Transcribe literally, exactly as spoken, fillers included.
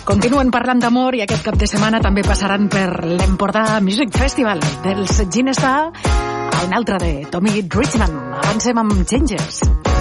Continuen parlant d'amor i aquest cap de setmana també passaran per l'Empordà Music Festival dels Ginestar, a un altre de Tommy Richman. Avancem amb Changes.